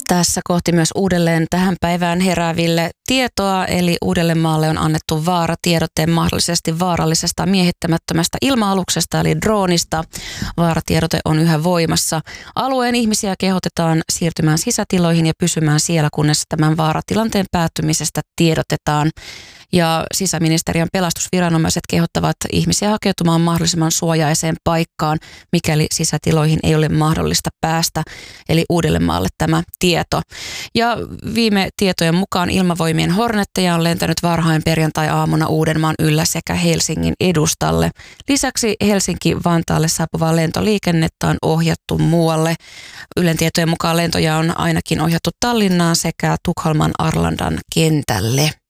Tässä kohti myös uudelleen tähän päivään herääville tietoa, eli Uudellemaalle on annettu vaaratiedote mahdollisesti vaarallisesta miehittämättömästä ilma-aluksesta eli droonista. Vaaratiedote on yhä voimassa. Alueen ihmisiä kehotetaan siirtymään sisätiloihin ja pysymään siellä, kunnes tämän vaaratilanteen päättymisestä tiedotetaan. Ja sisäministeriön pelastusviranomaiset kehottavat ihmisiä hakeutumaan mahdollisimman suojaiseen paikkaan, mikäli sisätiloihin ei ole mahdollista päästä. Eli Uudellemaalle tämä tieto. Ja viime tietojen mukaan ilmavoimien Hornetteja on lentänyt varhain perjantai-aamuna Uudenmaan yllä sekä Helsingin edustalle. Lisäksi Helsinki-Vantaalle saapuvaa lentoliikennettä on ohjattu muualle. Ylen tietojen mukaan lentoja on ainakin ohjattu Tallinnaan sekä Tukholman Arlandan kentälle.